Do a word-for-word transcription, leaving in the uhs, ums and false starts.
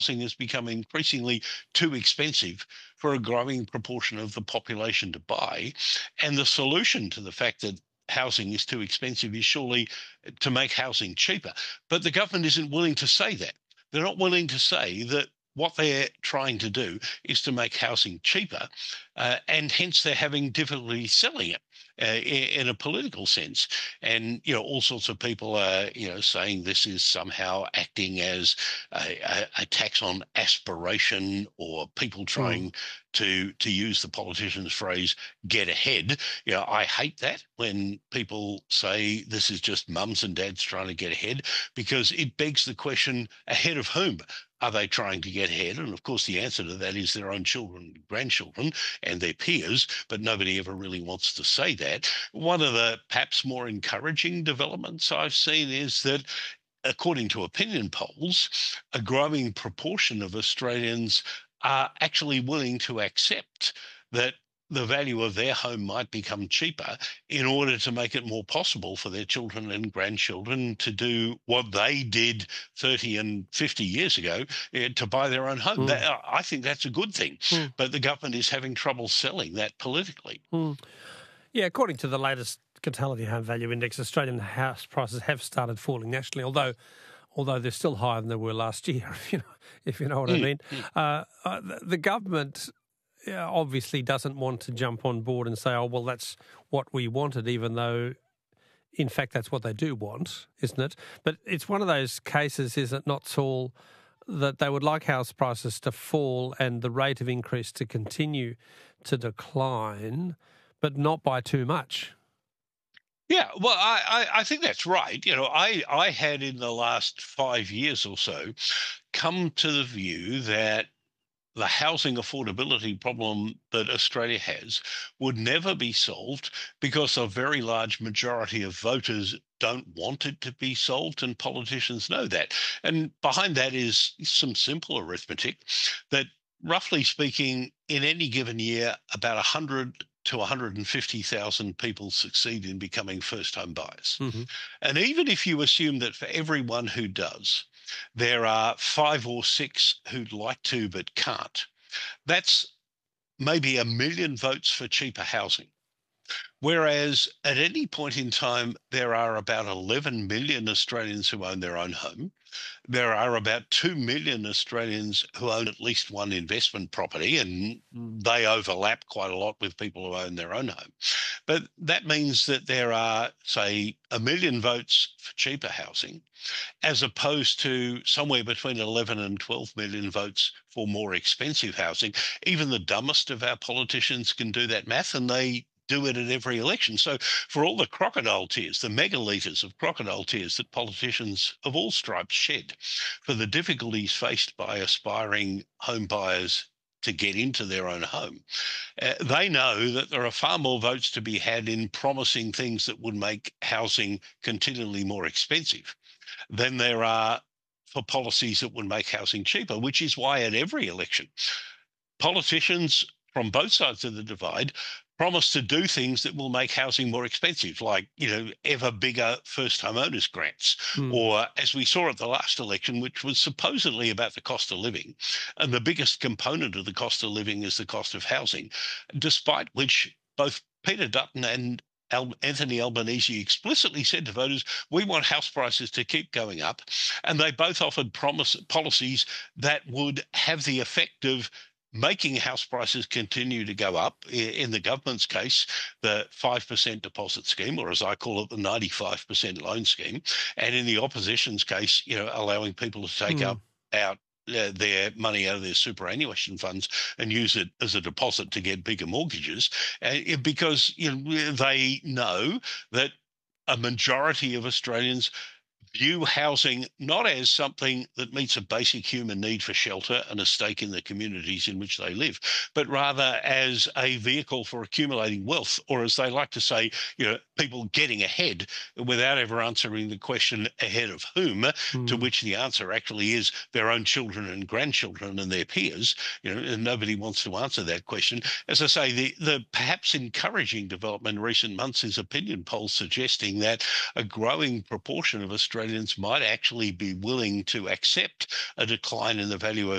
housing has become increasingly too expensive for a growing proportion of the population to buy. And the solution to the fact that housing is too expensive is surely to make housing cheaper. But the government isn't willing to say that. They're not willing to say that what they're trying to do is to make housing cheaper, uh, and hence they're having difficulty selling it uh, in, in a political sense. And you know, all sorts of people are you know saying this is somehow acting as a, a, a tax on aspiration, or people Mm. trying to to use the politician's phrase "get ahead." You know, I hate that when people say this is just mums and dads trying to get ahead, because it begs the question: ahead of whom? Are they trying to get ahead? And of course, the answer to that is their own children, grandchildren, and their peers, but nobody ever really wants to say that. One of the perhaps more encouraging developments I've seen is that, according to opinion polls, a growing proportion of Australians are actually willing to accept that the value of their home might become cheaper in order to make it more possible for their children and grandchildren to do what they did thirty and fifty years ago, eh, to buy their own home. Mm. That, I think that's a good thing. Mm. But the government is having trouble selling that politically. Mm. Yeah, according to the latest Catality Home Value Index, Australian house prices have started falling nationally, although although they're still higher than they were last year, if you know, if you know what I Mm, mean. mm. Uh, uh, the, the government uh, obviously doesn't want to jump on board and say, oh, well, that's what we wanted, even though, in fact, that's what they do want, isn't it? But it's one of those cases, is it not, Saul, that they would like house prices to fall and the rate of increase to continue to decline, but not by too much. Yeah, well, I, I, I think that's right. You know, I, I had in the last five years or so come to the view that the housing affordability problem that Australia has would never be solved because a very large majority of voters don't want it to be solved, and politicians know that. And behind that is some simple arithmetic that, roughly speaking, in any given year, about one hundred to one hundred fifty thousand people succeed in becoming first home buyers. Mm-hmm. And even if you assume that for everyone who does, there are five or six who'd like to but can't, that's maybe a million votes for cheaper housing. Whereas at any point in time, there are about eleven million Australians who own their own home. There are about two million Australians who own at least one investment property, and they overlap quite a lot with people who own their own home. But that means that there are, say, a million votes for cheaper housing, as opposed to somewhere between eleven and twelve million votes for more expensive housing. Even the dumbest of our politicians can do that math, and they do it at every election. So for all the crocodile tears, the megalitres of crocodile tears that politicians of all stripes shed for the difficulties faced by aspiring home buyers to get into their own home, uh, they know that there are far more votes to be had in promising things that would make housing continually more expensive than there are for policies that would make housing cheaper, which is why at every election, politicians from both sides of the divide promise to do things that will make housing more expensive, like, you know, ever bigger first home owners grants, Mm. or as we saw at the last election, which was supposedly about the cost of living. And the biggest component of the cost of living is the cost of housing, despite which both Peter Dutton and Al- Anthony Albanese explicitly said to voters, we want house prices to keep going up. And they both offered promise policies that would have the effect of making house prices continue to go up. In the government's case, the five percent deposit scheme, or as I call it, the ninety-five percent loan scheme. And in the opposition's case, you know, allowing people to take Mm. up out uh, their money out of their superannuation funds and use it as a deposit to get bigger mortgages, uh, because you know, they know that a majority of Australians view housing not as something that meets a basic human need for shelter and a stake in the communities in which they live, but rather as a vehicle for accumulating wealth, or as they like to say, you know, people getting ahead without ever answering the question ahead of whom, to Mm. which the answer actually is their own children and grandchildren and their peers. You know, and nobody wants to answer that question. As I say, the, the perhaps encouraging development in recent months is opinion polls suggesting that a growing proportion of Australians Australians might actually be willing to accept a decline in the value of